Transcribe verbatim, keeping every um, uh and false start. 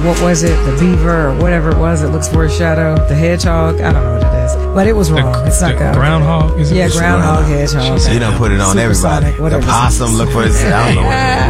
what was it? The beaver or whatever it was that looks for a shadow. The hedgehog. I don't know what it is, but it was wrong. The, it's not the good. Groundhog. Is it Yeah, groundhog, hedgehog. You done put it on Supersonic, everybody. whatever. The possum look for his. I don't know what it is.